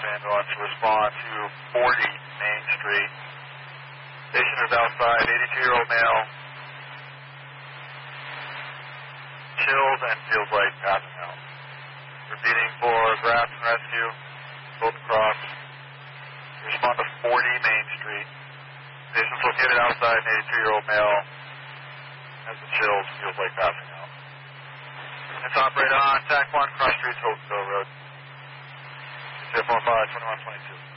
ambulance to respond to 40 Main Street. Patient is outside, 82-year-old male. Chills and feels like passing out. Repeating for Grafton Rescue, both across. Respond to 40 Main Street. Patient's located outside, an 82-year-old male. Has the chills, feels like passing out. It's operator on TAC 1, Cross Street, Hopeville Road. 045-2122.